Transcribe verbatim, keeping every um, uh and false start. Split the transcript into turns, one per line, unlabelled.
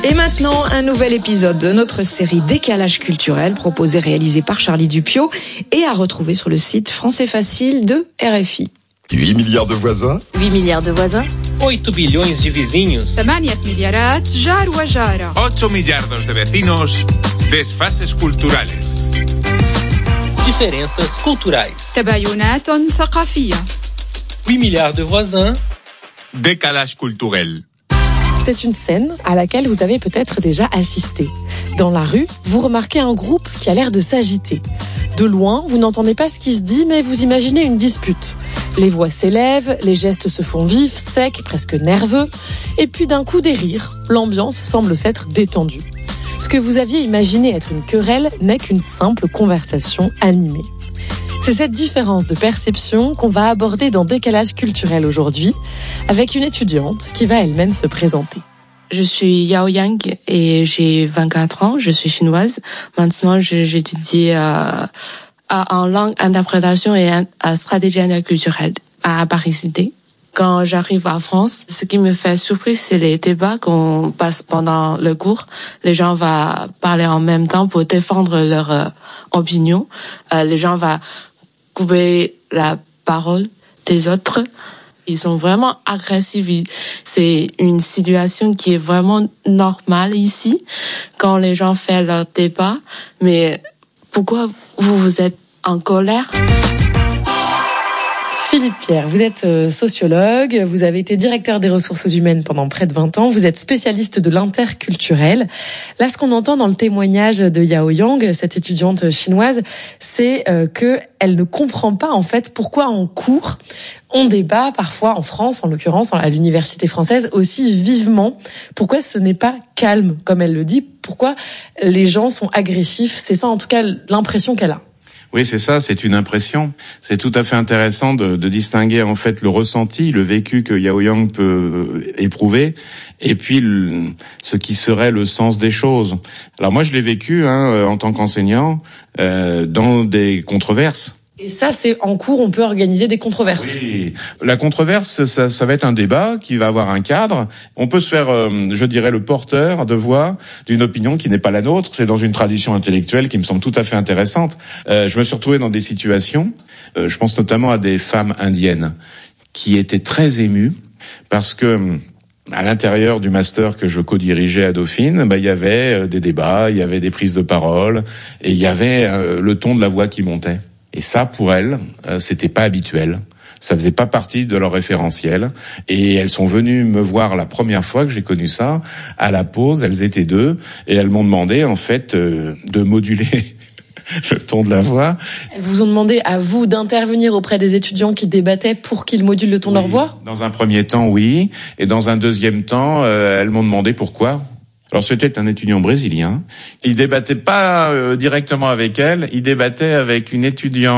Et maintenant, un nouvel épisode de notre série Décalage culturel, proposé, réalisé par Charlie Dupiot et à retrouver sur le site Français Facile de R F I.
huit milliards de voisins.
huit milliards de voisins.
oito bilhões de vizinhos.
ثمانية مليارات جار وجارة.
ocho millardos de vecinos. Desfases culturales.
Diferenças culturais.
تباينات ثقافية.
huit milliards de voisins.
Décalage culturel.
C'est une scène à laquelle vous avez peut-être déjà assisté. Dans la rue, vous remarquez un groupe qui a l'air de s'agiter. De loin, vous n'entendez pas ce qui se dit, mais vous imaginez une dispute. Les voix s'élèvent, les gestes se font vifs, secs, presque nerveux, et puis d'un coup des rires. L'ambiance semble s'être détendue. Ce que vous aviez imaginé être une querelle n'est qu'une simple conversation animée. C'est cette différence de perception qu'on va aborder dans Décalage culturel aujourd'hui, avec une étudiante qui va elle-même se présenter.
Je suis Yao Yang et j'ai vingt-quatre ans, je suis chinoise. Maintenant, je, j'étudie euh, en langue, interprétation et en stratégie interculturelle à Paris-Cité. Quand j'arrive en France, ce qui me fait surprise, c'est les débats qu'on passe pendant le cours. Les gens vont parler en même temps pour défendre leur euh, opinion. Euh, les gens vont couper la parole des autres. Ils sont vraiment agressifs. C'est une situation qui est vraiment normale ici, quand les gens font leur débat. Mais pourquoi vous, vous êtes en colère ?
Philippe Pierre, vous êtes sociologue, vous avez été directeur des ressources humaines pendant près de vingt ans, vous êtes spécialiste de l'interculturel. Là, ce qu'on entend dans le témoignage de Yao Yang, cette étudiante chinoise, c'est que elle ne comprend pas en fait pourquoi en cours on débat parfois en France, en l'occurrence à l'université française, aussi vivement. Pourquoi ce n'est pas calme, comme elle le dit ? Pourquoi les gens sont agressifs ? C'est ça en tout cas l'impression qu'elle a.
Oui, c'est ça, c'est une impression. C'est tout à fait intéressant de, de distinguer en fait le ressenti, le vécu que Yao Yang peut éprouver, et puis le, ce qui serait le sens des choses. Alors moi, je l'ai vécu hein, en tant qu'enseignant euh, dans des controverses.
Et ça, c'est en cours, on peut organiser des controverses.
Oui, la controverse, ça, ça va être un débat qui va avoir un cadre. On peut se faire, euh, je dirais, le porteur de voix d'une opinion qui n'est pas la nôtre. C'est dans une tradition intellectuelle qui me semble tout à fait intéressante. Euh, je me suis retrouvé dans des situations, euh, je pense notamment à des femmes indiennes, qui étaient très émues parce que à l'intérieur du master que je co-dirigeais à Dauphine, bah, il y avait des débats, il y avait des prises de parole, et il y avait euh, le ton de la voix qui montait. Et ça, pour elles, euh, c'était pas habituel. Ça faisait pas partie de leur référentiel. Et elles sont venues me voir la première fois que j'ai connu ça. À la pause, elles étaient deux. Et elles m'ont demandé, en fait, euh, de moduler le ton de la voix.
Elles vous ont demandé à vous d'intervenir auprès des étudiants qui débattaient pour qu'ils modulent le ton
oui.
de leur voix ?
Dans un premier temps, oui. Et dans un deuxième temps, euh, elles m'ont demandé pourquoi. Alors c'était un étudiant brésilien. Il débattait pas euh, directement avec elle, il débattait avec une étudiante